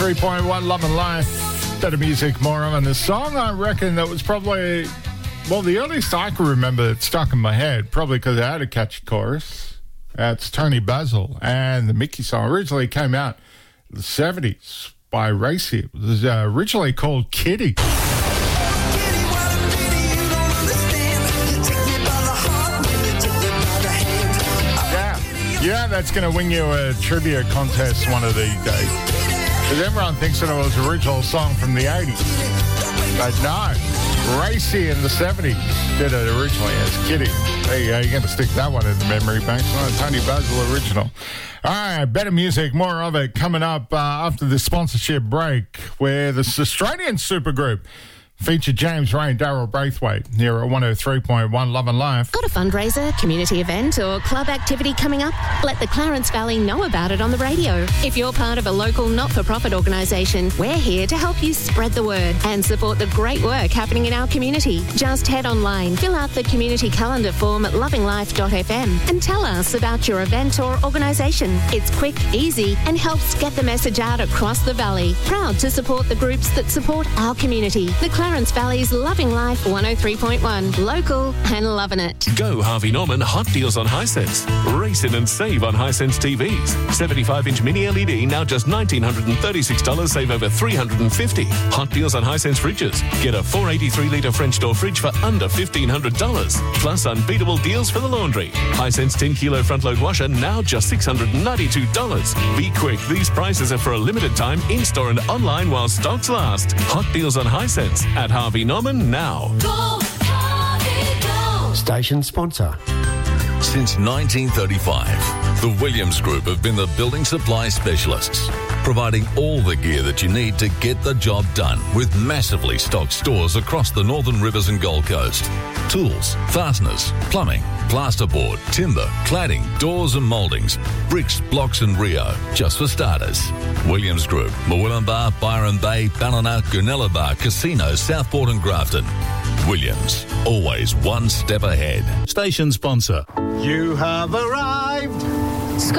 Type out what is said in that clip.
103.1 Love and Life. Better music, more of. And the song, I reckon, that was probably, well, the earliest I can remember that stuck in my head, probably because I had a catchy chorus. It's Tony Basil. And the Mickey song originally came out in the 70s by Racy. It was originally called Kitty. Yeah, that's going to win you a trivia contest one of these days. Because everyone thinks that it was an original song from the 80s. But no, Racy in the 70s did it originally as Kitty. There you go, you're going to stick that one in the memory bank. Tony Basil original. All right, better music, more of it coming up after the sponsorship break, where this Australian supergroup featured James Ray and Daryl Braithwaite here at 103.1 Love and Life. Got a fundraiser, community event or club activity coming up? Let the Clarence Valley know about it on the radio. If you're part of a local not-for-profit organisation, we're here to help you spread the word and support the great work happening in our community. Just head online, fill out the community calendar form at lovinglife.fm and tell us about your event or organisation. It's quick, easy and helps get the message out across the valley. Proud to support the groups that support our community. The Clarence Valley's Loving Life 103.1. Local and loving it. Go Harvey Norman Hot Deals on Hisense. Race in and save on Hisense TVs. 75-inch mini LED now just $1,936, save over $350. Hot Deals on Hisense fridges. Get a 483-litre French door fridge for under $1,500. Plus unbeatable deals for the laundry. Hisense 10-kilo front-load washer now just $692. Be quick, these prices are for a limited time in-store and online while stocks last. Hot Deals on Hisense at Harvey Norman now. Go, Harvey, go. Station sponsor. Since 1935, the Williams Group have been the building supply specialists, providing all the gear that you need to get the job done with massively stocked stores across the Northern Rivers and Gold Coast. Tools, fasteners, plumbing, plasterboard, timber, cladding, doors and mouldings, bricks, blocks and Rio, just for starters. Williams Group, Murwillumbah, Byron Bay, Ballina, Goonellabah, Casino, Southport and Grafton. Williams, always one step ahead. Station sponsor. You have arrived